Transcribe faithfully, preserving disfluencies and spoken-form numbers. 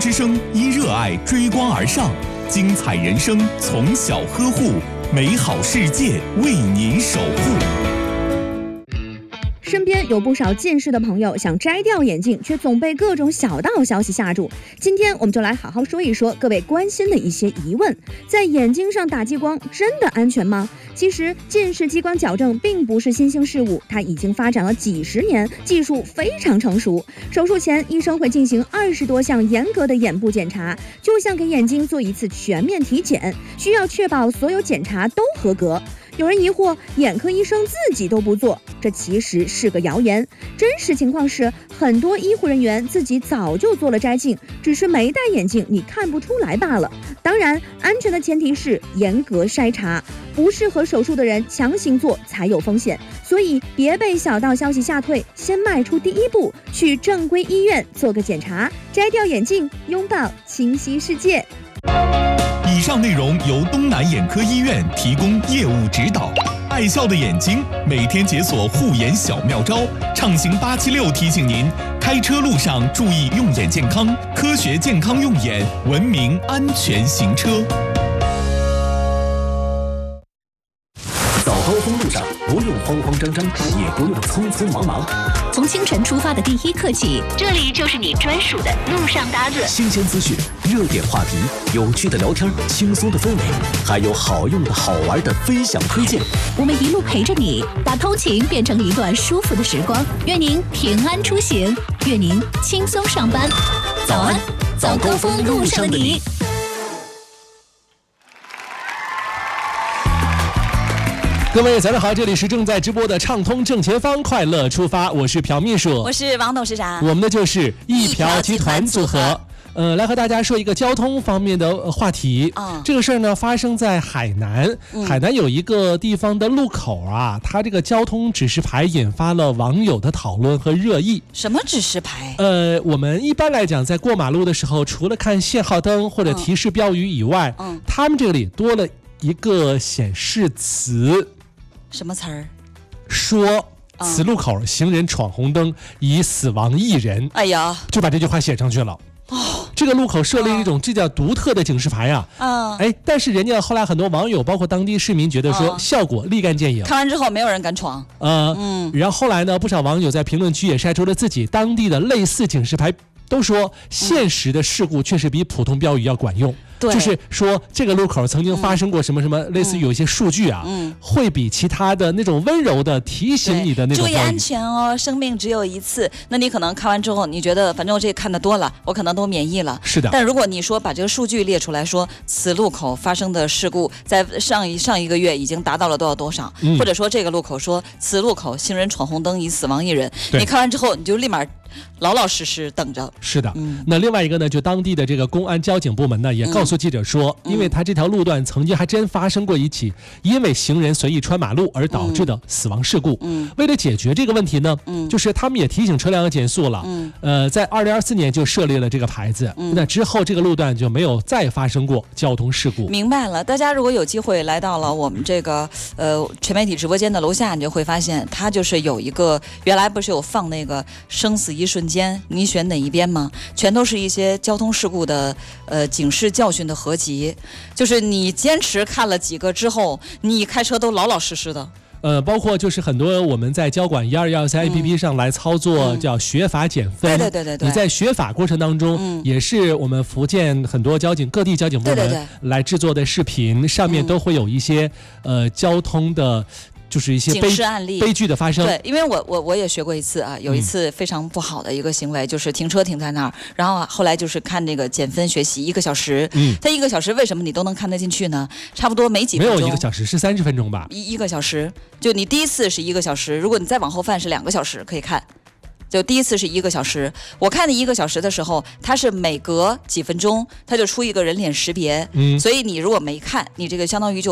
之声因热爱追光而上，精彩人生从小呵护，美好世界为您守护。 身边有不少近视的朋友想摘掉眼镜，却总被各种小道消息吓住。今天我们就来好好说一说各位关心的一些疑问。在眼睛上打激光真的安全吗？其实近视激光矫正并不是新兴事物，它已经发展了几十年，技术非常成熟。手术前医生会进行二十多项严格的眼部检查，就像给眼睛做一次全面体检，需要确保所有检查都合格。有人疑惑，眼科医生自己都不做，这其实是个谣言。真实情况是，很多医护人员自己早就做了摘镜，只是没戴眼镜，你看不出来罢了。当然，安全的前提是严格筛查，不适合手术的人强行做才有风险。所以别被小道消息吓退，先迈出第一步，去正规医院做个检查，摘掉眼镜，拥抱清晰世界。 以上内容由东南眼科医院提供业务指导。爱笑的眼睛，每天解锁护眼小妙招。畅行八七六提醒您，开车路上注意用眼健康，科学健康用眼，文明安全行车。 早高峰路上不用慌慌张张，也不用匆匆忙忙。 从清晨出发的第一刻起，这里就是你专属的路上搭子。 新鲜资讯、热点话题、有趣的聊天、轻松的氛围，还有好用的好玩的分享推荐。 我们一路陪着你，把通勤变成一段舒服的时光。愿您平安出行，愿您轻松上班。早安，早高峰路上的你。 各位早上好，这里是正在直播的畅通正前方快乐出发，我是朴秘书， 我是王董事长， 我们的就是一朴集团组合。呃，来和大家说一个交通方面的话题。嗯，这个事儿呢发生在海南，嗯、海南有一个地方的路口啊，它这个交通指示牌引发了网友的讨论和热议。 什么指示牌？呃， 我们一般来讲，在过马路的时候，除了看信号灯或者提示标语以外，嗯，他们这里多了一个显示词。 什么词儿？ 说此路口行人闯红灯已死亡一人。 哎呀， 就把这句话写上去了。哦，这个路口设立一种这叫独特的警示牌啊。嗯，哎，但是人家后来很多网友包括当地市民觉得说效果立竿见影。 看完之后没有人敢闯。 呃，嗯，然后后来呢，不少网友在评论区也晒出了自己当地的类似警示牌，都说现实的事故确实比普通标语要管用。对，就是说这个路口曾经发生过什么什么，嗯、类似于有一些数据啊，嗯，会比其他的那种温柔的提醒你的那种注意安全哦，生命只有一次。那你可能看完之后，你觉得反正我这看得多了，我可能都免疫了。 是的。 但如果你说把这个数据列出来说，此路口发生的事故在上一上一个月已经达到了多少多少，嗯、或者说这个路口说此路口行人闯红灯已死亡一人，你看完之后你就立马老老实实等着。 是的。嗯、那另外一个呢，就当地的这个公安交警部门呢，也告诉记者说。嗯因为他这条路段曾经还真发生过一起因为行人随意穿马路而导致的死亡事故。嗯，为了解决这个问题呢，嗯，就是他们也提醒车辆要减速了。嗯，呃，在二零二四年就设立了这个牌子。嗯，那之后这个路段就没有再发生过交通事故。 明白了，大家如果有机会来到了我们这个呃全媒体直播间的楼下，你就会发现它就是有一个原来不是有放那个生死一瞬间，你选哪一边吗？全都是一些交通事故的呃警示教训的合集。就是你坚持看了几个之后，你开车都老老实实的。 呃，包括就是很多我们在交管一二一二三 A P P 上来操作叫学法减分。 对对对对对。 你在学法过程当中，嗯、也是我们福建很多交警各地交警部门来制作的视频，对对对上面都会有一些、嗯、呃交通的。就是一些悲案例悲剧的发生。 对，因为我我我也学过一次啊，有一次非常不好的一个行为，嗯、就是停车停在那儿，然后后来就是看那个减分学习一个小时，嗯，他一个小时为什么你都能看得进去呢？差不多没几分钟， 没有一个小时是三十分钟吧？ 一一个小时，就你第一次是一个小时，如果你再往后翻是两个小时可以看。就第一次是一个小时，我看的一个小时的时候，它是每隔几分钟它就出一个人脸识别，嗯，所以你如果没看，你这个相当于就